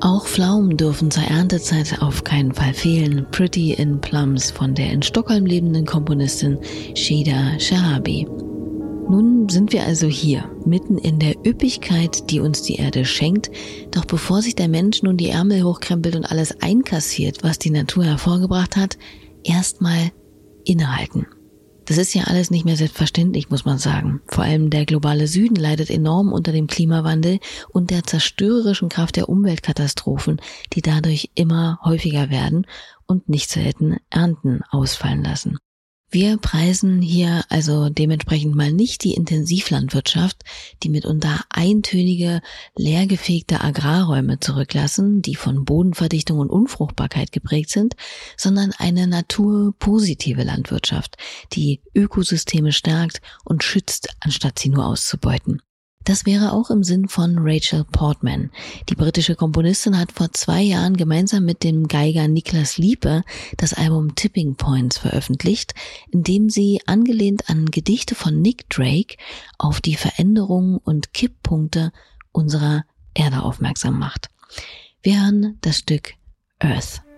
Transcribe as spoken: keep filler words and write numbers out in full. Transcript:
Auch Pflaumen dürfen zur Erntezeit auf keinen Fall fehlen. Pretty in Plums von der in Stockholm lebenden Komponistin Shida Shahabi. Nun sind wir also hier, mitten in der Üppigkeit, die uns die Erde schenkt. Doch bevor sich der Mensch nun die Ärmel hochkrempelt und alles einkassiert, was die Natur hervorgebracht hat, erstmal innehalten. Das ist ja alles nicht mehr selbstverständlich, muss man sagen. Vor allem der globale Süden leidet enorm unter dem Klimawandel und der zerstörerischen Kraft der Umweltkatastrophen, die dadurch immer häufiger werden und nicht selten Ernten ausfallen lassen. Wir preisen hier also dementsprechend mal nicht die Intensivlandwirtschaft, die mitunter eintönige, leergefegte Agrarräume zurücklassen, die von Bodenverdichtung und Unfruchtbarkeit geprägt sind, sondern eine naturpositive Landwirtschaft, die Ökosysteme stärkt und schützt, anstatt sie nur auszubeuten. Das wäre auch im Sinn von Rachel Portman. Die britische Komponistin hat vor zwei Jahren gemeinsam mit dem Geiger Niklas Liepe das Album Tipping Points veröffentlicht, in dem sie, angelehnt an Gedichte von Nick Drake, auf die Veränderungen und Kipppunkte unserer Erde aufmerksam macht. Wir hören das Stück Earth.